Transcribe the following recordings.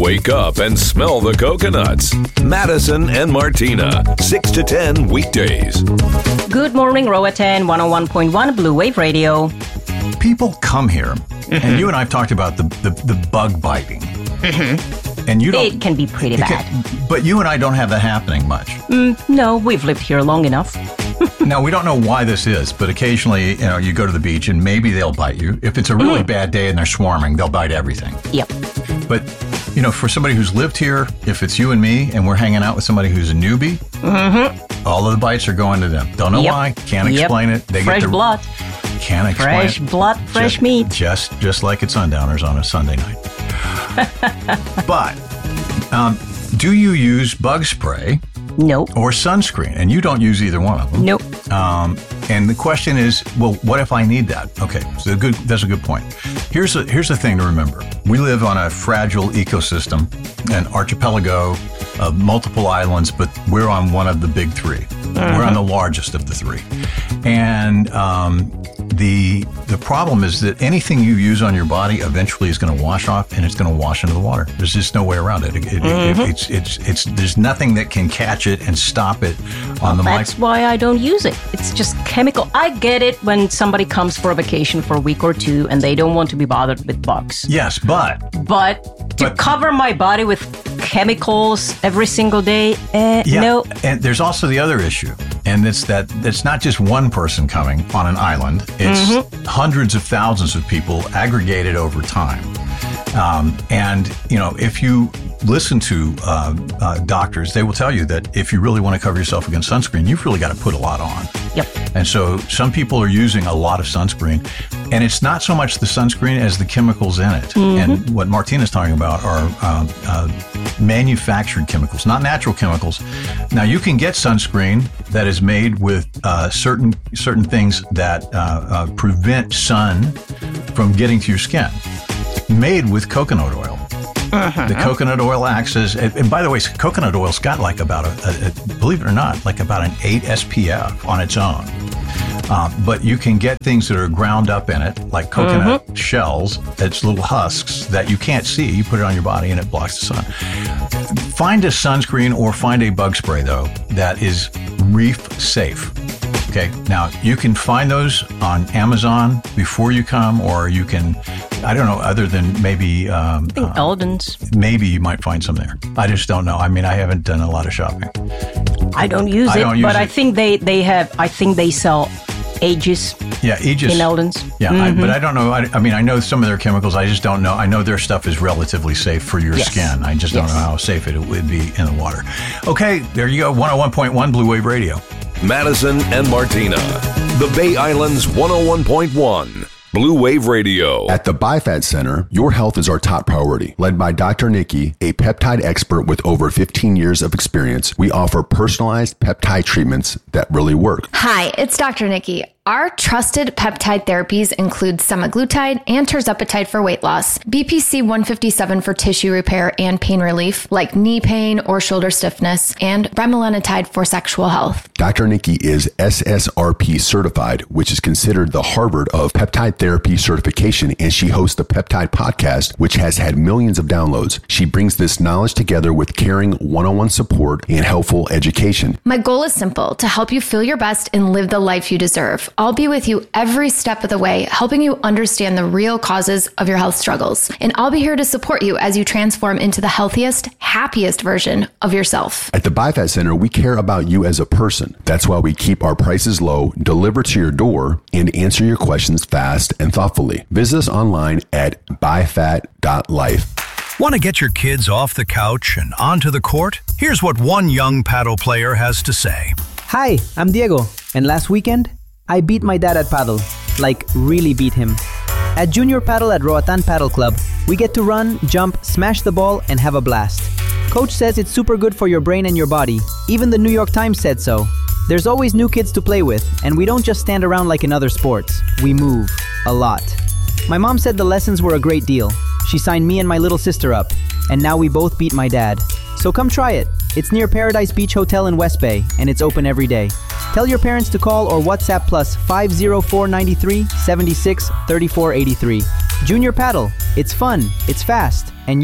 Wake up and smell the coconuts. Madison and Martina, 6 to 10 weekdays. Good morning, Roatan 101.1 Blue Wave Radio. People come here, and you and I have talked about the bug biting. And you don't. It can be pretty bad. But you and I don't have that happening much. No, we've lived here long enough. Now, we don't know why this is, but occasionally, you go to the beach and maybe they'll bite you. If it's a really bad day and they're swarming, they'll bite everything. Yep. But, for somebody who's lived here, if it's you and me and we're hanging out with somebody who's a newbie, all of the bites are going to them. Don't know why. Can't explain it. They fresh get blood. Can't explain fresh it. Blood, fresh meat. Just like at Sundowners on a Sunday night. But, do you use bug spray? Nope. Or sunscreen? And you don't use either one of them. Nope. And the question is, well, what if I need that? Okay, so that's a good point. Here's the thing to remember. We live on a fragile ecosystem, an archipelago of multiple islands, but we're on one of the big three. We're on the largest of the three. And the problem is that anything you use on your body eventually is going to wash off, and it's going to wash into the water. There's just no way around it. It's there's nothing that can catch it and stop it on the mic. That's why I don't use it. It's just chemical. I get it when somebody comes for a vacation for a week or two and they don't want to be bothered with bugs. Yes, but to cover my body with chemicals every single day, no. And there's also the other issue, and it's not just one person coming on an island. It's hundreds of thousands of people aggregated over time. And if you listen to doctors, they will tell you that if you really want to cover yourself against sunscreen, you've really got to put a lot on. Yep. And so some people are using a lot of sunscreen, and it's not so much the sunscreen as the chemicals in it. And what Martina's talking about are manufactured chemicals, not natural chemicals. Now, you can get sunscreen that is made with certain things that prevent sun from getting to your skin, made with coconut oil. The coconut oil acts as, and by the way, coconut oil's got like about believe it or not, like about an 8 SPF on its own. But you can get things that are ground up in it, like coconut shells, it's little husks that you can't see. You put it on your body and it blocks the sun. Find a sunscreen or find a bug spray, though, that is reef safe. Okay, now you can find those on Amazon before you come, or you can, I don't know, other than maybe I think Eldon's. Maybe you might find some there. I just don't know. I mean, I haven't done a lot of shopping. I don't use it, but I think they have. I think they sell Aegis. Yeah, Aegis in Eldon's. Yeah, but I don't know. I mean, I know some of their chemicals. I just don't know. I know their stuff is relatively safe for your skin. I just don't know how safe it would be in the water. Okay, there you go. 101.1 Blue Wave Radio. Madison and Martina, the Bay Island's 101.1 Blue Wave Radio. At the BiFAT Center, your health is our top priority. Led by Dr. Nikki, a peptide expert with over 15 years of experience, we offer personalized peptide treatments that really work. Hi, it's Dr. Nikki. Our trusted peptide therapies include semaglutide and tirzepatide for weight loss, BPC 157 for tissue repair and pain relief, like knee pain or shoulder stiffness, and bremelanotide for sexual health. Dr. Nikki is SSRP certified, which is considered the Harvard of peptide therapy certification, and she hosts the Peptide Podcast, which has had millions of downloads. She brings this knowledge together with caring one-on-one support and helpful education. My goal is simple: to help you feel your best and live the life you deserve. I'll be with you every step of the way, helping you understand the real causes of your health struggles. And I'll be here to support you as you transform into the healthiest, happiest version of yourself. At the BiFAT Center, we care about you as a person. That's why we keep our prices low, deliver to your door, and answer your questions fast and thoughtfully. Visit us online at bifat.life. Want to get your kids off the couch and onto the court? Here's what one young paddle player has to say. Hi, I'm Diego, and last weekend, I beat my dad at paddle, like really beat him. At Junior Paddle at Roatan Paddle Club, we get to run, jump, smash the ball, and have a blast. Coach says it's super good for your brain and your body. Even the New York Times said so. There's always new kids to play with, and we don't just stand around like in other sports. We move. A lot. My mom said the lessons were a great deal. She signed me and my little sister up, and now we both beat my dad. So come try it. It's near Paradise Beach Hotel in West Bay, and it's open every day. Tell your parents to call or WhatsApp plus 50493 76 3483. Junior Paddle. It's fun, it's fast, and yeah,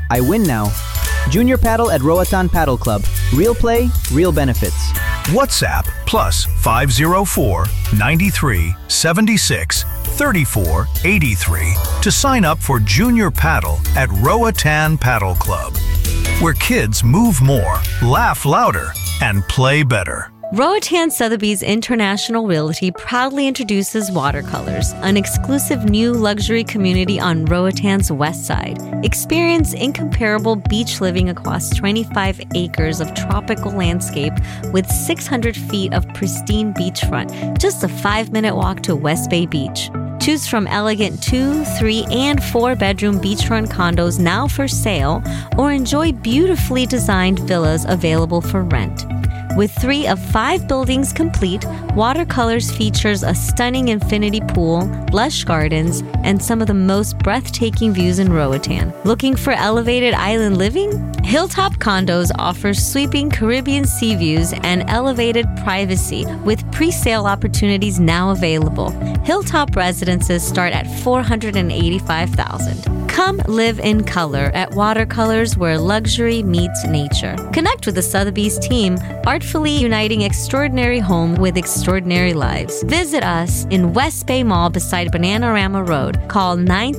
I win now. Junior Paddle at Roatan Paddle Club. Real play, real benefits. WhatsApp plus 504 93 76 34 83 to sign up for Junior Paddle at Roatan Paddle Club, where kids move more, laugh louder, and play better. Roatan Sotheby's International Realty proudly introduces Watercolors, an exclusive new luxury community on Roatan's west side. Experience incomparable beach living across 25 acres of tropical landscape with 600 feet of pristine beachfront, just a 5-minute walk to West Bay Beach. Choose from elegant 2, 3, and 4-bedroom beachfront condos now for sale, or enjoy beautifully designed villas available for rent. With 3 of 5 buildings complete, Watercolors features a stunning infinity pool, lush gardens, and some of the most breathtaking views in Roatan. Looking for elevated island living? Hilltop Condos offers sweeping Caribbean sea views and elevated privacy with pre-sale opportunities now available. Hilltop residences start at $485,000. Come live in color at Watercolors, where luxury meets nature. Connect with the Sotheby's team, artfully uniting extraordinary home with extraordinary lives. Visit us in West Bay Mall beside Bananarama Road. Call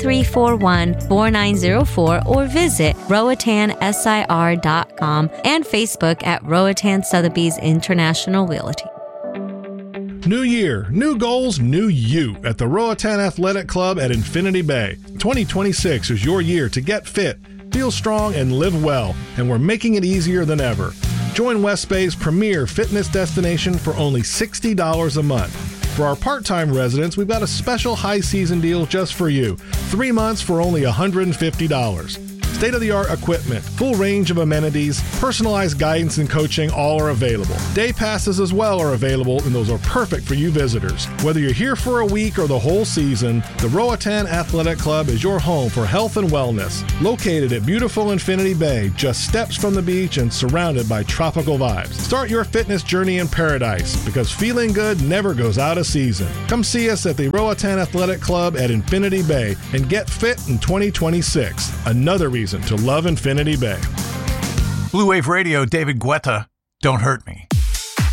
9341-4904 or visit RoatanSIR.com and Facebook at Roatan Sotheby's International Realty. New year, new goals, new you at the Roatan Athletic Club at Infinity Bay. 2026 is your year to get fit, feel strong, and live well, and we're making it easier than ever. Join West Bay's premier fitness destination for only $60 a month. For our part-time residents, we've got a special high season deal just for you. 3 months for only $150. State-of-the-art equipment, full range of amenities, personalized guidance and coaching, all are available. Day passes as well are available, and those are perfect for you visitors. Whether you're here for a week or the whole season, the Roatan Athletic Club is your home for health and wellness. Located at beautiful Infinity Bay, just steps from the beach and surrounded by tropical vibes. Start your fitness journey in paradise, because feeling good never goes out of season. Come see us at the Roatan Athletic Club at Infinity Bay and get fit in 2026. Another reason to love Infinity Bay. Blue Wave Radio, David Guetta, Don't Hurt Me.